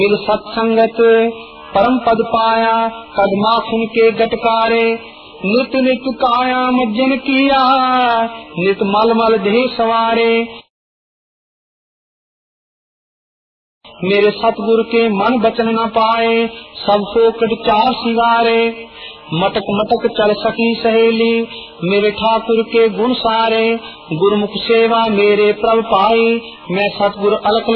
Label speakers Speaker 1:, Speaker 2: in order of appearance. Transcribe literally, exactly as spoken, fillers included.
Speaker 1: फिर सत्संगत परम पद पाया, कदमा सुन के गटकारे, नित नित काया मज्जन किया, नित मल मल देह सवारे। मेरे सतगुरु के मन बचन न पाए, सब फोकट चार सिंगारे। मटक मटक चल सकी सहेली, मेरे ठाकुर के गुण सारे। गुरुमुख सेवा मेरे प्रभ पाई, मैं सतगुरु अलख